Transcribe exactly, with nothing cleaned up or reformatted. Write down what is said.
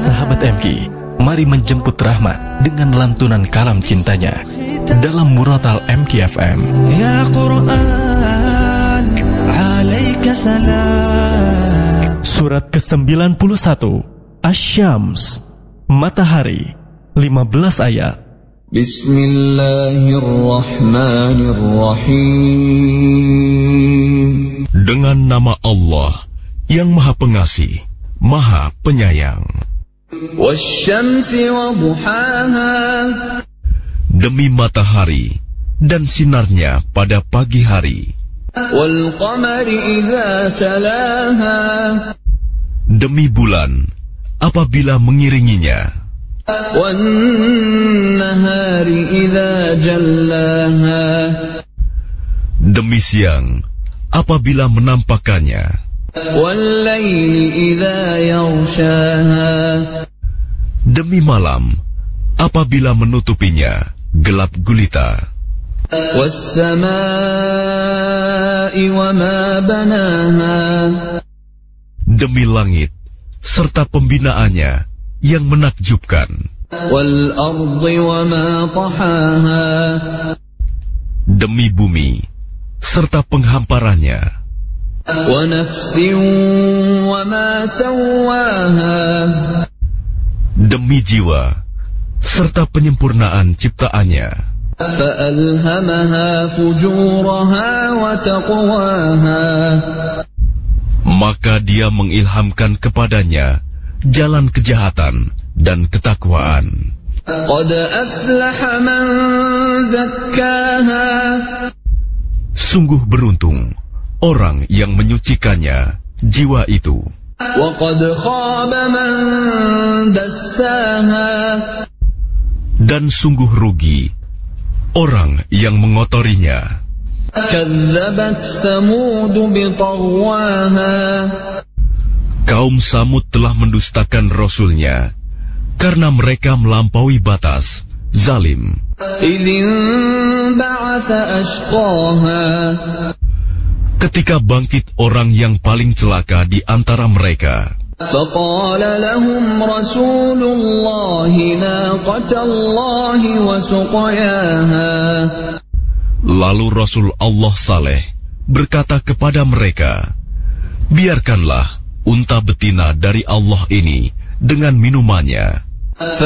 Sahabat M K, mari menjemput rahmat dengan lantunan kalam cintanya dalam Muratal M K F M. Ya Quran, alaika salam. Surat ke sembilan puluh satu, Asy-Syams, Matahari, lima belas ayat. Bismillahirrahmanirrahim. Dengan nama Allah yang Maha Pengasih, Maha Penyayang. Wasyamsi wa duhaha. Demi matahari dan sinarnya pada pagi hari. Wal qamari idza talaha. Demi bulan apabila mengiringinya. Wan nahari idza jallaha. Demi siang apabila menampakkannya. Wal laili idza yaghshaha. Demi malam apabila menutupinya gelap gulita. Was samaa'i wa ma banaha. Demi langit serta pembinaannya yang menakjubkan. Wal ardi wa ma tahaha. Demi bumi serta penghamparannya. Wa nafsin wa ma sawwaha. Demi jiwa serta penyempurnaan ciptaannya. Fa'alhamaha fujuraha wa taqwaha. Maka dia mengilhamkan kepadanya jalan kejahatan dan ketakwaan. Qad aflaha man zakkaha. Sungguh beruntung orang yang menyucikannya, jiwa itu. Wa qad khaba man dassaha. Dan sungguh rugi orang yang mengotorinya. Kadzabat Thamud bitagwaha. Kaum Samud telah mendustakan Rasulnya karena mereka melampaui batas, zalim. Idzin ba'atha ashqaha. Ketika bangkit orang yang paling celaka di antara mereka. Faqala lahum Rasulullahi naqatallahi wa suqyaha. Lalu Rasul Allah Saleh berkata kepada mereka, biarkanlah unta betina dari Allah ini dengan minumannya.